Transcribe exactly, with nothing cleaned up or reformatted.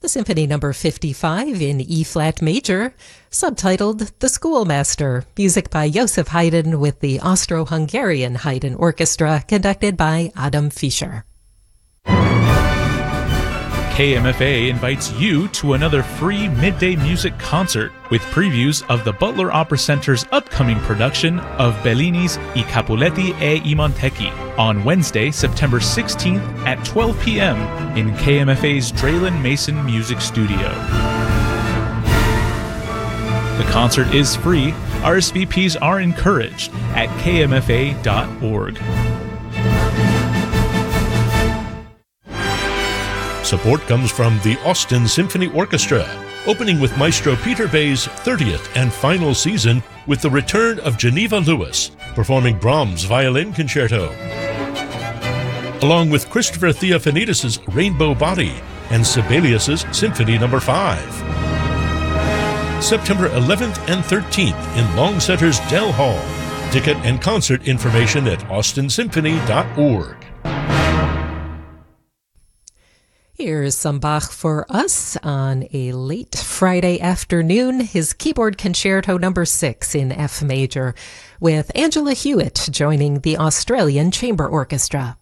The Symphony Number fifty-five in E-flat major, subtitled The Schoolmaster, music by Joseph Haydn with the Austro-Hungarian Haydn Orchestra, conducted by Adam Fischer. K M F A invites you to another free midday music concert with previews of the Butler Opera Center's upcoming production of Bellini's I Capuletti e i Montecchi on Wednesday, September sixteenth at twelve p.m. in K M F A's Draylen Mason Music Studio. The concert is free. R S V Ps are encouraged at k m f a dot org. Support comes from the Austin Symphony Orchestra, opening with Maestro Peter Bay's thirtieth and final season with the return of Geneva Lewis, performing Brahms' Violin Concerto, along with Christopher Theophanidis' Rainbow Body and Sibelius' Symphony Number five. September eleventh and thirteenth in Longsetter's Dell Hall. Ticket and concert information at austin symphony dot org. Here's some Bach for us on a late Friday afternoon, his Keyboard Concerto number six in F major, with Angela Hewitt joining the Australian Chamber Orchestra.